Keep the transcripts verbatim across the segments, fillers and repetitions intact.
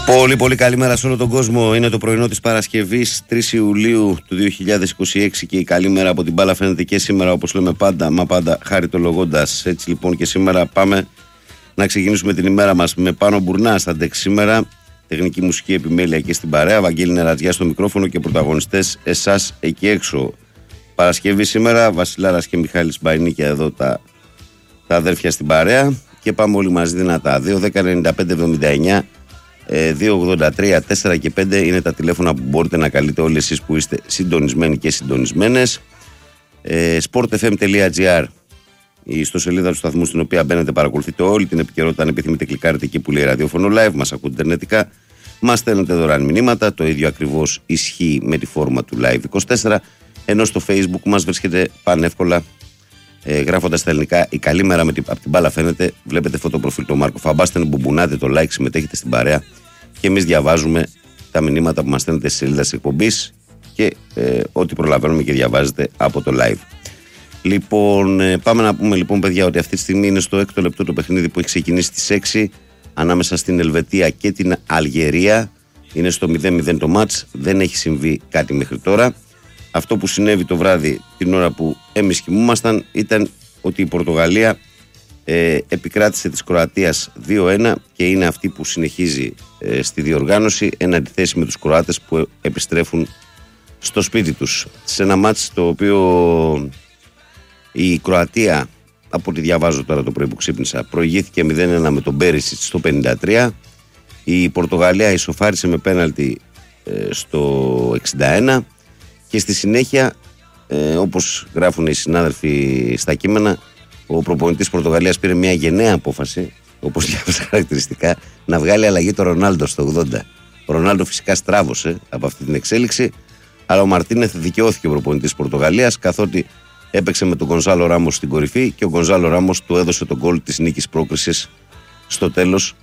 Πολύ πολύ καλημέρα σε όλο τον κόσμο. Είναι το πρωινό της Παρασκευής τρεις Ιουλίου του δύο χιλιάδες είκοσι έξι και η καλή μέρα από την μπάλα φαίνεται και σήμερα, όπως λέμε πάντα, μα πάντα χαριτολογώντας. Έτσι λοιπόν και σήμερα πάμε να ξεκινήσουμε την ημέρα μας με Πάνο Μπουρνά στα ντεξ σήμερα. Τεχνική μουσική επιμέλεια εκεί στην παρέα. Βαγγέλη Νερατζιά στο μικρόφωνο και πρωταγωνιστές εσάς εκεί έξω. Παρασκευή σήμερα, Βασιλάρας και Μιχάλης Μπαϊνίκια εδώ τα, τα αδέρφια στην παρέα. Και πάμε όλοι μαζί δυνατά. δύο δέκα ενενήντα πέντε εβδομήντα εννιά δύο ογδόντα τρία τέσσερα και πέντε είναι τα τηλέφωνα που μπορείτε να καλείτε όλοι εσείς που είστε συντονισμένοι και συντονισμένες. ε, sportfm.gr η ιστοσελίδα του σταθμού στην οποία μπαίνετε, παρακολουθείτε όλη την επικαιρότητα. Αν επιθυμείτε κλικάρετε εκεί που λέει ραδιόφωνο live, μας ακούτε ιντερνετικά, μας στέλνετε δωρεάν μηνύματα. Το ίδιο ακριβώς ισχύει με τη φόρμα του live είκοσι τέσσερα, ενώ στο facebook μας βρίσκεται πανεύκολα ε, γράφοντας τα ελληνικά η καλή μέρα με την, από την μπάλα φαίνεται. Βλέπετε φωτοπροφίλ το Μάρκο Φαμπάστεν, μπουμπουνάτε το like, συμμετέχετε στην παρέα και εμείς διαβάζουμε τα μηνύματα που μας στέλνετε στη σελίδα της εκπομπής και ε, ό,τι προλαβαίνουμε και διαβάζετε από το live. Λοιπόν, ε, πάμε να πούμε λοιπόν, παιδιά, ότι αυτή τη στιγμή είναι στο έκτο λεπτό το παιχνίδι που έχει ξεκινήσει στις έξι ανάμεσα στην Ελβετία και την Αλγερία. Είναι στο μηδέν μηδέν το μάτς, δεν έχει συμβεί κάτι μέχρι τώρα. Αυτό που συνέβη το βράδυ, την ώρα που εμείς κοιμούμασταν, ήταν ότι η Πορτογαλία ε, επικράτησε της Κροατίας δύο ένα και είναι αυτή που συνεχίζει ε, στη διοργάνωση εν αντιθέσει με τους Κροάτες που επιστρέφουν στο σπίτι τους. Σε ένα μάτς το οποίο η Κροατία, από ό,τι διαβάζω τώρα το πρωί που ξύπνησα, προηγήθηκε μηδέν ένα με τον Πέρισιτ στο πενήντα τρία. Η Πορτογαλία ισοφάρισε με πέναλτι ε, στο εξήντα ένα. Και στη συνέχεια, ε, όπως γράφουν οι συνάδελφοι στα κείμενα, ο προπονητής Πορτογαλίας πήρε μια γενναία απόφαση, όπως διάβασα χαρακτηριστικά, να βγάλει αλλαγή το Ρονάλντο στο ογδόντα. Ο Ρονάλντο φυσικά στράβωσε από αυτή την εξέλιξη, αλλά ο Μαρτίνεθ δικαιώθηκε ο προπονητής Πορτογαλίας, καθότι έπαιξε με τον Γκονζάλο Ράμος στην κορυφή και ο Γκονζάλο Ράμος του έδωσε τον γκολ της νίκης πρόκρισης στο τέλος.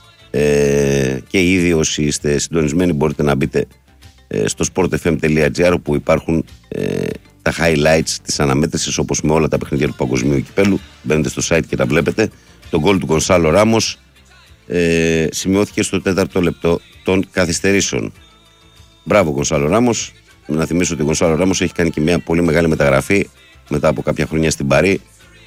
Ε, και ήδη όσοι είστε συντονισμένοι μπορείτε να μπείτε στο sportfm.gr όπου υπάρχουν ε, τα highlights της αναμέτρησης, όπως με όλα τα παιχνίδια του παγκοσμίου κυπέλου. Μπαίνετε στο site και τα βλέπετε. Το γκολ του Γκονσάλο Ράμος ε, σημειώθηκε στο τέταρτο λεπτό των καθυστερήσεων. Μπράβο Γκονσάλο Ράμος. Να θυμίσω ότι ο Γκονσάλο Ράμος έχει κάνει και μια πολύ μεγάλη μεταγραφή μετά από κάποια χρόνια στην Παρί.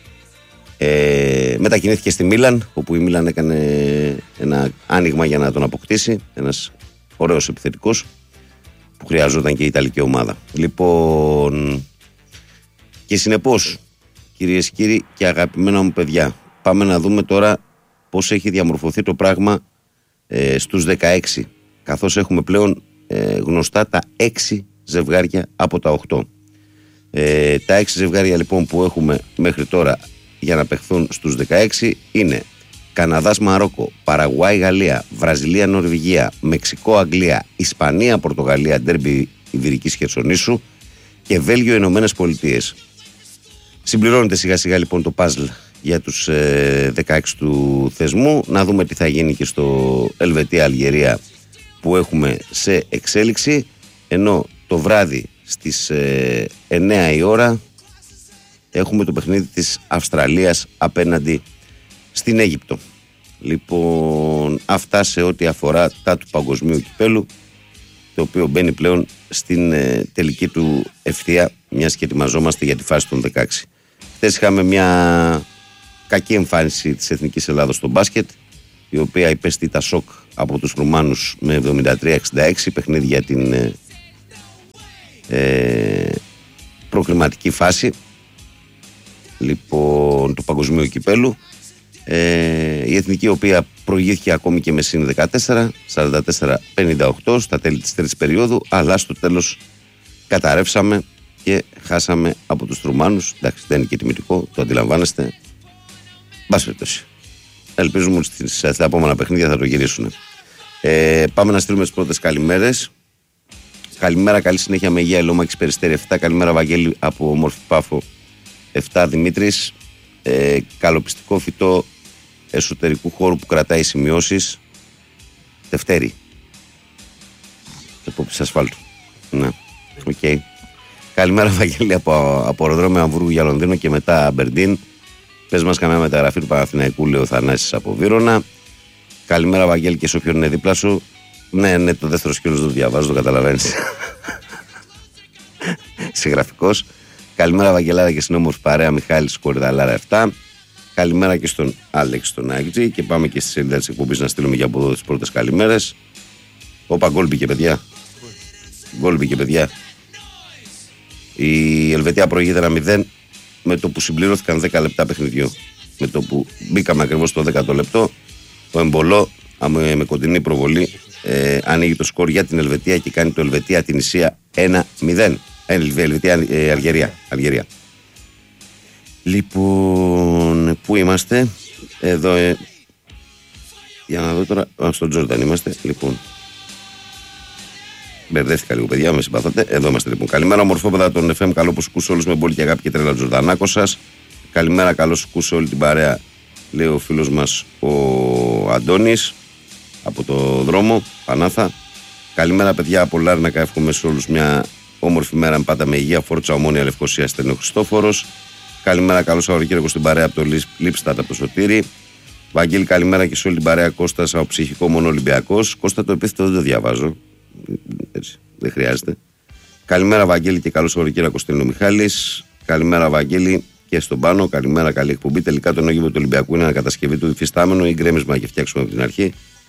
Ε, μετακινήθηκε στη Μίλαν, όπου η Μίλαν έκανε ένα άνοιγμα για να τον αποκτήσει. Ένας ωραίος επιθετικός που χρειαζόταν και η Ιταλική ομάδα. Λοιπόν, και συνεπώς, κυρίες και κύριοι και αγαπημένα μου παιδιά, πάμε να δούμε τώρα πώς έχει διαμορφωθεί το πράγμα ε, στους δεκαέξι, καθώς έχουμε πλέον ε, γνωστά τα έξι ζευγάρια από τα οκτώ. Ε, τα έξι ζευγάρια λοιπόν που έχουμε μέχρι τώρα για να παιχθούν στους δεκαέξι είναι Καναδάς Μαρόκο, Παραγουάη Γαλλία, Βραζιλία Νορβηγία, Μεξικό Αγγλία, Ισπανία Πορτογαλία, ντέρμπι Ιβηρικής Χερσονήσου και Βέλγιο Ηνωμένες Πολιτείες. Συμπληρώνεται σιγά σιγά λοιπόν το παζλ για τους ε, δεκαέξι του θεσμού. Να δούμε τι θα γίνει και στο Ελβετία Αλγερία που έχουμε σε εξέλιξη, ενώ το βράδυ στις ε, εννιά η ώρα έχουμε το παιχνίδι της Αυστραλίας απέναντι στην Αίγυπτο. Λοιπόν, αυτά σε ό,τι αφορά τα του παγκοσμίου κυπέλου, το οποίο μπαίνει πλέον στην ε, τελική του ευθεία, μιας και ετοιμαζόμαστε για τη φάση των δεκαέξι. Χθες είχαμε μια κακή εμφάνιση της Εθνικής Ελλάδος στο μπάσκετ, η οποία υπέστη τα σοκ από τους Ρουμάνους με εβδομήντα τρία εξήντα έξι, παιχνίδι για την ε, ε, προκριματική φάση λοιπόν του παγκοσμίου κυπέλου. Ε, η Εθνική, η οποία προηγήθηκε ακόμη και με συν δεκατέσσερα, σαράντα τέσσερα πενήντα οκτώ στα τέλη της τρίτης περίοδου, αλλά στο τέλος καταρρεύσαμε και χάσαμε από τους Ρουμάνους. Εντάξει, δεν είναι και τιμητικό, το αντιλαμβάνεστε. Μπας περιπτώσει. Ελπίζουμε ότι στα επόμενα παιχνίδια θα το γυρίσουν. Ε, πάμε να στείλουμε τις πρώτες καλημέρες. Καλημέρα, καλή συνέχεια με υγεία, Ελόμακης Περιστέρη επτά. Καλημέρα Βαγγέλη από Όμορφη Πάφο επτά. Δημήτρης. Ε, καλοπιστικό φυτό εσωτερικού χώρου που κρατάει σημειώσεις. Δευτέρη. Επόπτης ασφάλτου. Ναι, οκ. Okay. Καλημέρα Βαγγέλη από, από αεροδρόμιο Αμβούργου για Λονδίνο και μετά Μπερντίν. Πες μας καμιά μεταγραφή του Παναθηναϊκού, λέει ο Θανάσης από Βύρωνα. Καλημέρα Βαγγέλη και σε όποιον είναι δίπλα σου. Ναι, ναι, το δεύτερο σκέλος δεν το διαβάζω, το καταλαβαίνεις. Συγγραφικός. Καλημέρα Βαγγελάρα και στην όμορφη παρέα Μιχάλης Κορυδαλάρα επτά. Καλημέρα και στον Άλεξ τον Άγκτζη. Και πάμε και στη σελίδα της εκπομπής να στείλουμε για από εδώ τις πρώτες καλημέρες. Όπα, γκολ μπήκε παιδιά. Γκολ μπήκε παιδιά. Η Ελβετία προηγείται ένα μηδέν με το που συμπληρώθηκαν δέκα λεπτά παιχνιδιού. Με το που μπήκαμε ακριβώς στο δέκατο λεπτό, ο Εμπολό με, με κοντινή προβολή ε, ανοίγει το σκορ για την Ελβετία και κάνει το Ελβετία την Ισία ένα μηδέν. Ε, Ελβετία, ε, Αλγερία, Αλγερία. Λοιπόν, πού είμαστε? Εδώ, ε, για να δω τώρα, α, στον Τζόρνταν είμαστε. Λοιπόν, μπερδεύτηκα λίγο, παιδιά, με συμπαθάτε. Εδώ είμαστε λοιπόν. Καλημέρα, ομορφόπεδα των εφ εμ. Καλό που σκούσε όλους με πολύ και αγάπη και τρέλα Τζορδανάκο σας. Καλημέρα, καλώς σκούσε όλη την παρέα, λέει ο φίλος μας ο Αντώνης από το δρόμο, Πανάθα. Καλημέρα, παιδιά, από Λάρνακα. Εύχομαι σε όλους μια όμορφη μέρα. Πάντα με υγεία, Φόρτσα, Ομόνια, Λευκοσία, στέλνει ο Χριστόφορος. Καλημέρα, καλώς Σαββατοκύριακο στην παρέα από το Λίπστατ από το Σωτήρι. Βαγγέλη, καλημέρα και σε όλη την παρέα. Κώστας από ψυχικό μόνο Ολυμπιακός. Κώστα, το επίθετο δεν το διαβάζω. Έτσι, δεν χρειάζεται. Καλημέρα, Βαγγέλη, και καλό Σαββατοκύριακο, στέλνει ο Μιχάλης. Καλημέρα, Βαγγέλη, και στον Πάνο. Καλημέρα, καλή εκπομπή. Τελικά το νόγιμο του Ολυμπιακού είναι ανακατασκευή του υφιστάμενου ή γκρέμισμα και φτιάξουμε από την αρχή.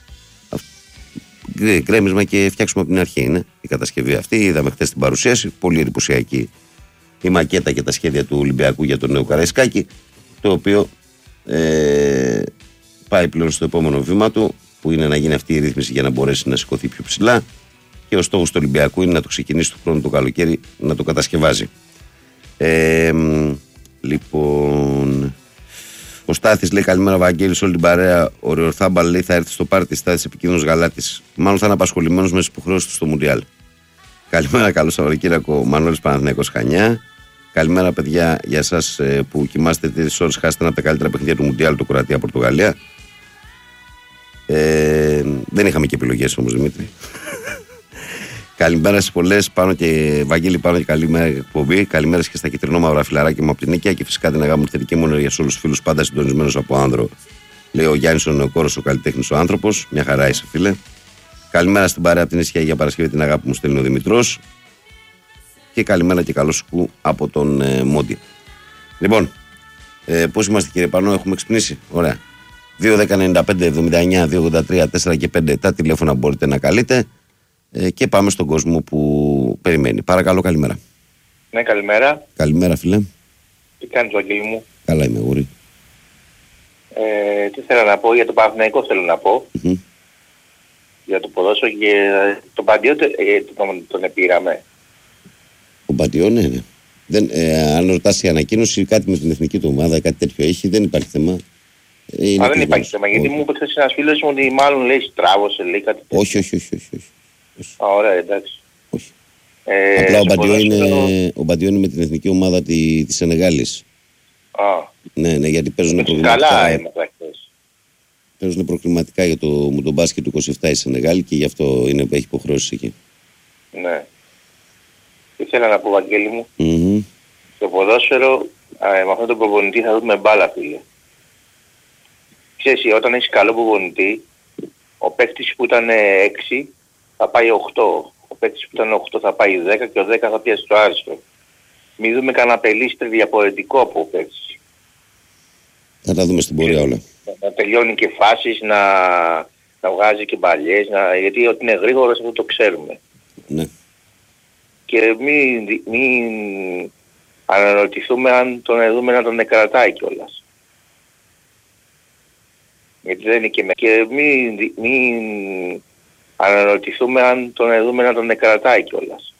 Γκρέμισμα και φτιάξουμε από την αρχή είναι η κατασκευή αυτή. Είδαμε χθες την παρουσίαση. Πολύ εντυπωσιακή η μακέτα και τα σχέδια του Ολυμπιακού για τον νέο Καραϊσκάκη. Το οποίο ε, πάει πλέον στο επόμενο βήμα του, που είναι να γίνει αυτή η ρύθμιση για να μπορέσει να σηκωθεί πιο ψηλά. Και ο στόχος του Ολυμπιακού είναι να το ξεκινήσει του χρόνου το καλοκαίρι να το κατασκευάζει. Ε, λοιπόν, ο Στάθης λέει καλημέρα Βαγγέλη σε όλη την παρέα. Ο Ρεορθάμπαλ λέει θα έρθει στο πάρτι. Στάθης επικίνδυνος Γαλάτης. Μάλλον θα είναι απασχολημένος με τις υποχρεώσεις του στο Μουντιάλ. Καλημέρα, καλό Σαββατοκύριακο, Μανώλης Παναθηναϊκός Χανιά. Καλημέρα, παιδιά, για εσάς που κοιμάστε τρεις ώρες. Χάσετε ένα από τα καλύτερα παιχνίδια του Μουντιάλ, το Κροατία-Πορτογαλία. Ε, δεν είχαμε και επιλογές όμως, Δημήτρη. Καλημέρα σε πολλές, πάνω και Βαγγέλη, πάνω και καλημέρα εκπομπή. Καλημέρα και στα κυτρινόμαυρα φιλαράκια μου από την Νίκαια και φυσικά την αγάπη μου θετική μου ενέργεια σε όλους τους φίλους, πάντα συντονισμένος από άνδρο. Λέει ο Γιάννης ο Νεοκόρος, ο καλλιτέχνης ο άνθρωπος. Μια χαρά είσαι, φίλε. Καλημέρα στην παρέα από την Ίσια για Παρασκευή, την αγάπη μου στέλνει ο Δημητρός. Και καλημέρα και καλό σκου από τον ε, Μόντι. Λοιπόν, ε, πώς είμαστε κύριε Πανώ, έχουμε ξυπνήσει? Ωραία. δύο δέκα ενενήντα πέντε εβδομήντα εννιά διακόσια ογδόντα τρία τέσσερα και πέντε τα τηλέφωνα μπορείτε να καλείτε. Και πάμε στον κόσμο που περιμένει. Παρακαλώ, καλημέρα. Ναι, καλημέρα. Καλημέρα, φίλε. Τι κάνεις, Βαγγέλη μου? Καλά είμαι, γούρι. Ε, τι θέλω να πω, για τον Παναθηναϊκό θέλω να πω. Mm-hmm. Για το ποδόσφαιρο και τον Παντιό ε, τον, τον επήραμε. Ο Παντιό, ναι, ναι. Δεν, ε, αν ρωτάς η ανακοίνωση, κάτι με την εθνική του ομάδα, κάτι τέτοιο έχει, δεν υπάρχει θέμα. Ε, Μα δεν υπάρχει θέμα, γιατί μου είπε ένας φίλος μου ότι μάλλον λέει στράβωσε, λέει κάτι τέτοιο. Όχι, όχι, όχι, όχι, όχι. Α, ωραία, εντάξει. Όχι. Ε, Απλά ο Μπαντιό είναι, είναι με την εθνική ομάδα τη, της Σενεγάλης. Α. Ναι, ναι, γιατί παίζουν προκριματικά. Καλά έμαθα χθες. Παίζουν προκριματικά για το μουντομπάσκετ του είκοσι επτά η Σενεγάλη και γι' αυτό είναι, έχει υποχρεώσεις εκεί. Ναι. Ήθελα να πω, Βαγγέλη μου, mm-hmm. στο ποδόσφαιρο α, με αυτόν τον προπονητή θα δούμε μπάλα, φίλε. Ξέρεις, όταν έχεις καλό προπονητή, ο παίκτης που ήταν έξι θα πάει οκτώ. Ο παίκτης που ήταν οκτώ θα πάει δέκα και ο δέκα θα πιάσει το άριστο. Μην δούμε κανένα πελίστρι διαφορετικό από ο παίκτης. Θα τα δούμε στην πορεία όλα. Να τελειώνει και φάσεις, να, να βγάζει και μπαλιές, να, γιατί ότι είναι γρήγορος αυτό το ξέρουμε. Ναι. Και μην, μην αναρωτηθούμε αν τον δούμε να τον κρατάει κιόλας. Γιατί δεν είναι και με... Και μην, μην αναρωτηθούμε αν τον δούμε να τον κρατάει κιόλας.